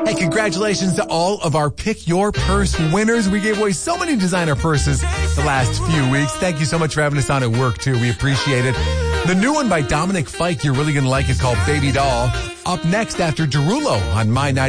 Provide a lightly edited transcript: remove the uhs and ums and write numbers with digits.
Hey, congratulations to all of our Pick Your Purse winners. We gave away so many designer purses the last few weeks. Thank you so much for having us on at work, too. We appreciate it. The new one by Dominic Fike you're really going to like is called Baby Doll. Up next after Derulo on My 90.